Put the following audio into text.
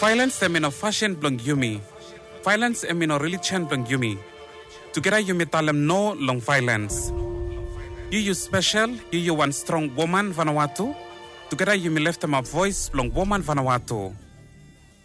Violence emino fashion blong yumi. Violence emino religion blong yumi. Together yumi talem no long violence. You special, you one strong woman Vanuatu. Together yumi left them a voice blong woman Vanuatu.